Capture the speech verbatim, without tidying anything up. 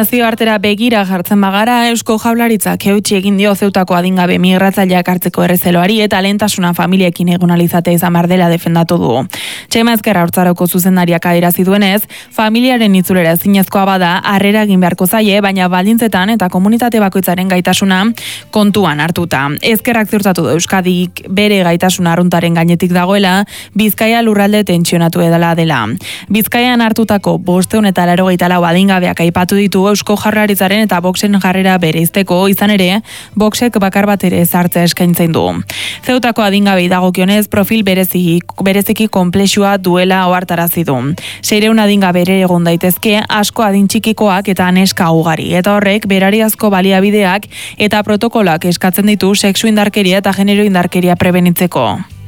Nazioartera begira jartzen bagara, Eusko Jaurlaritzak eutsi egin dio Zeutako adingabe migratzaileak hartzeko errezeloari eta lehentasuna familiekin egon alizate izan behar dela defendatu du. Txema Ezkerra Hortzaroko zuzendariak adierazi duenez, familiaren itzulera ezinezkoa bada harrera egin beharko zaie, baina baldintzetan eta komunitate bakoitzaren gaitasuna kontuan hartuta. Ezkerrak ziurtatu du Euskadik bere gaitasuna arruntaren gainetik dagoela, Bizkaia lurralde tentsionatu edala dela. Bizkaian hartutako bostehun eta laurogeita lau adingabeak aipatu ditu Eusko Jaurlaritzaren eta Voxen jarrera bereizteko, izan ere, Voxek bakar bat ere sartzea eskaintzen du. Zeutako adingabei dagokionez profil berezi, bereziki konplexua duela ohartarazi du. Seiehun adingabe ere egon daitezke asko adin txikikoak eta neska ugari, eta horrek berariazko baliabideak eta protokoloak eskatzen ditu sexu indarkeria eta genero indarkeria prebenitzeko.